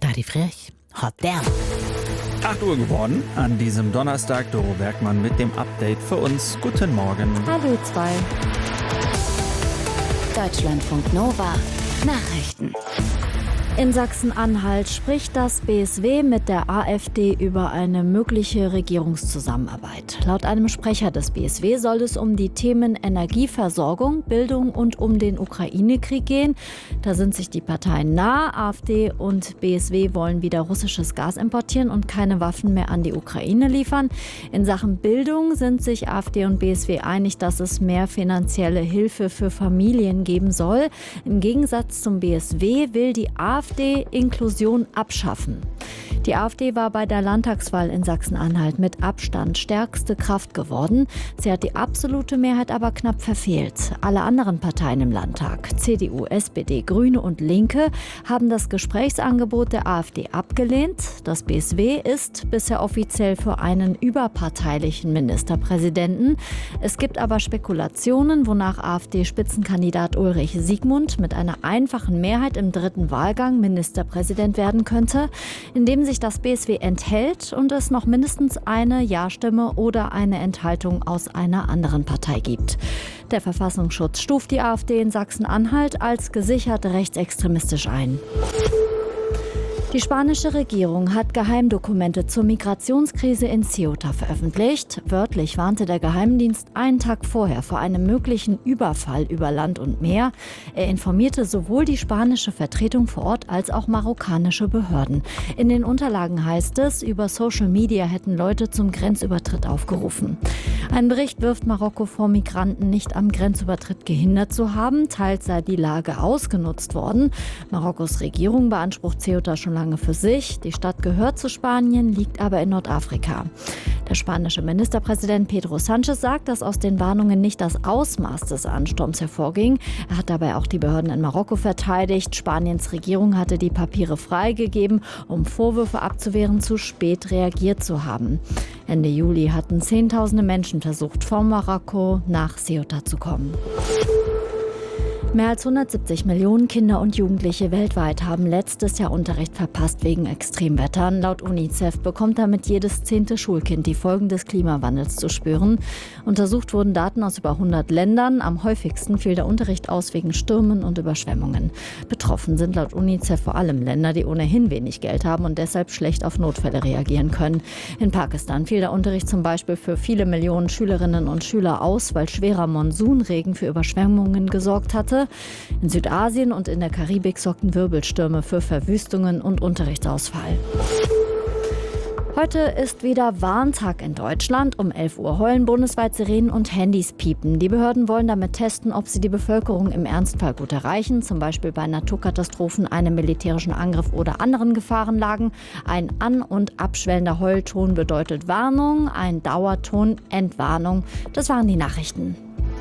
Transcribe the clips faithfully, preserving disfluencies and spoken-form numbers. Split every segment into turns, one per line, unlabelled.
Very frech. Hot damn.
acht Uhr geworden an diesem Donnerstag. Doro Bergmann mit dem Update für uns. Guten Morgen.
Hallo zwei.
Deutschlandfunk Nova. Nachrichten.
In Sachsen-Anhalt spricht das B S W mit der AfD über eine mögliche Regierungszusammenarbeit. Laut einem Sprecher des B S W soll es um die Themen Energieversorgung, Bildung und um den Ukraine-Krieg gehen. Da sind sich die Parteien nah. AfD und B S W wollen wieder russisches Gas importieren und keine Waffen mehr an die Ukraine liefern. In Sachen Bildung sind sich AfD und B S W einig, dass es mehr finanzielle Hilfe für Familien geben soll. Im Gegensatz zum B S W will die AfD Inklusion abschaffen. Die AfD war bei der Landtagswahl in Sachsen-Anhalt mit Abstand stärkste Kraft geworden. Sie hat die absolute Mehrheit aber knapp verfehlt. Alle anderen Parteien im Landtag, C D U, S P D, Grüne und Linke, haben das Gesprächsangebot der AfD abgelehnt. Das B S W ist bisher offiziell für einen überparteilichen Ministerpräsidenten. Es gibt aber Spekulationen, wonach AfD-Spitzenkandidat Ulrich Siegmund mit einer einfachen Mehrheit im dritten Wahlgang Ministerpräsident werden könnte, indem sich das B S W enthält und es noch mindestens eine Ja-Stimme oder eine Enthaltung aus einer anderen Partei gibt. Der Verfassungsschutz stuft die AfD in Sachsen-Anhalt als gesichert rechtsextremistisch ein. Die spanische Regierung hat Geheimdokumente zur Migrationskrise in Ceuta veröffentlicht. Wörtlich warnte der Geheimdienst einen Tag vorher vor einem möglichen Überfall über Land und Meer. Er informierte sowohl die spanische Vertretung vor Ort als auch marokkanische Behörden. In den Unterlagen heißt es, über Social Media hätten Leute zum Grenzübertritt aufgerufen. Ein Bericht wirft Marokko vor, Migranten nicht am Grenzübertritt gehindert zu haben. Teils sei die Lage ausgenutzt worden. Marokkos Regierung beansprucht Ceuta schon lange für sich. Die Stadt gehört zu Spanien, liegt aber in Nordafrika. Der spanische Ministerpräsident Pedro Sánchez sagt, dass aus den Warnungen nicht das Ausmaß des Ansturms hervorging. Er hat dabei auch die Behörden in Marokko verteidigt. Spaniens Regierung hatte die Papiere freigegeben, um Vorwürfe abzuwehren, zu spät reagiert zu haben. Ende Juli hatten Zehntausende Menschen versucht, von Marokko nach Ceuta zu kommen. Mehr als hundertsiebzig Millionen Kinder und Jugendliche weltweit haben letztes Jahr Unterricht verpasst wegen Extremwettern. Laut UNICEF bekommt damit jedes zehnte Schulkind die Folgen des Klimawandels zu spüren. Untersucht wurden Daten aus über hundert Ländern. Am häufigsten fiel der Unterricht aus wegen Stürmen und Überschwemmungen. Betroffen sind laut UNICEF vor allem Länder, die ohnehin wenig Geld haben und deshalb schlecht auf Notfälle reagieren können. In Pakistan fiel der Unterricht zum Beispiel für viele Millionen Schülerinnen und Schüler aus, weil schwerer Monsunregen für Überschwemmungen gesorgt hatte. In Südasien und in der Karibik sorgten Wirbelstürme für Verwüstungen und Unterrichtsausfall. Heute ist wieder Warntag in Deutschland. Um elf Uhr heulen bundesweit Sirenen und Handys piepen. Die Behörden wollen damit testen, ob sie die Bevölkerung im Ernstfall gut erreichen, zum Beispiel bei Naturkatastrophen, einem militärischen Angriff oder anderen Gefahrenlagen. Ein an- und abschwellender Heulton bedeutet Warnung, ein Dauerton Entwarnung. Das waren die Nachrichten.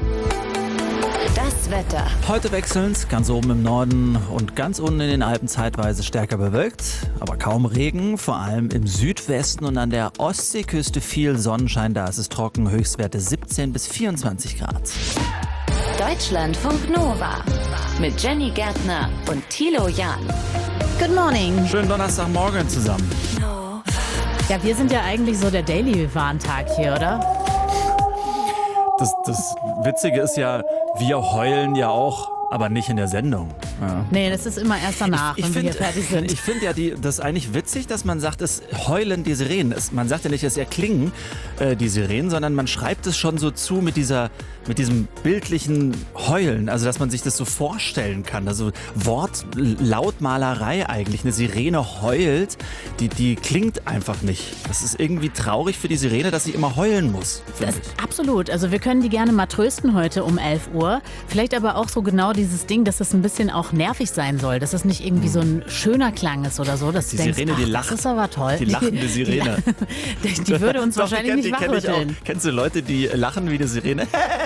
Das Wetter.
Heute wechselnd, ganz oben im Norden und ganz unten in den Alpen zeitweise stärker bewölkt, aber kaum Regen, vor allem im Südwesten und an der Ostseeküste viel Sonnenschein, da ist es trocken, Höchstwerte siebzehn bis vierundzwanzig Grad.
Deutschlandfunk Nova mit Jenny Gärtner und Thilo Jahn.
Good morning.
Schönen Donnerstagmorgen zusammen.
Ja, wir sind ja eigentlich so der Daily-Warntag hier, oder?
Das, das Witzige ist ja, wir heulen ja auch, aber nicht in der Sendung. Ja.
Nee, das ist immer erst danach,
Ich,
wenn
ich
wir
find,
hier fertig sind.
Ich finde ja die, das eigentlich witzig, dass man sagt, es heulen die Sirenen. Es, man sagt ja nicht, es erklingen äh, die Sirenen, sondern man schreibt es schon so zu mit dieser, mit diesem bildlichen Heulen. Also, dass man sich das so vorstellen kann. Also Wortlautmalerei eigentlich. Eine Sirene heult, die, die klingt einfach nicht. Das ist irgendwie traurig für die Sirene, dass sie immer heulen muss.
Das, absolut. Also wir können die gerne mal trösten heute um elf Uhr. Vielleicht aber auch so genau dieses Ding, dass es ein bisschen auch nervig sein soll. Dass es nicht irgendwie so ein schöner Klang ist oder so. Dass
Die
du denkst,
Sirene, die
ach,
lacht.
Das ist aber toll.
Die lachende Sirene.
Die, die würde uns
Doch,
wahrscheinlich
die
nicht
kenn, die kenn ich
wachrütteln.
auch. Kennst du Leute, die lachen wie eine Sirene?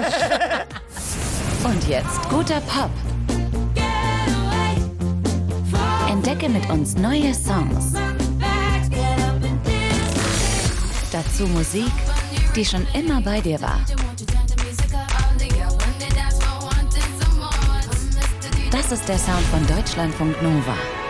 Und jetzt guter Pop. Entdecke mit uns neue Songs. Dazu Musik, die schon immer bei dir war. Das ist der Sound von Deutschlandfunk Nova.